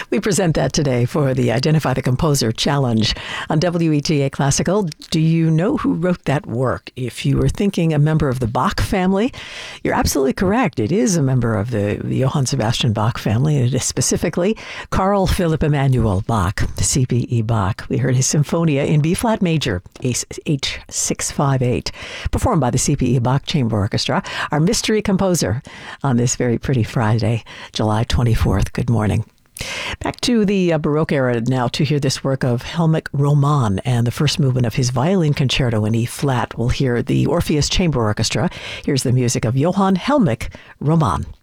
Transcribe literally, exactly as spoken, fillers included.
We present that today for the Identify the Composer Challenge on W E T A Classical. Do you know who wrote that work? If you were thinking a member of the Bach family, you're absolutely correct. It is a member of the, the Johann Sebastian Bach family. It is specifically Carl Philipp Emanuel Bach, C P E Bach. We heard his Symphonia in B-flat major, H six five eight, performed by the C P E Bach Chamber Orchestra, our mystery composer on this very pretty Friday, July twenty-fourth. Good morning. Back to the uh, Baroque era now to hear this work of Helmich Roman and the first movement of his violin concerto in E-flat. We'll hear the Orpheus Chamber Orchestra. Here's the music of Johann Helmich Roman.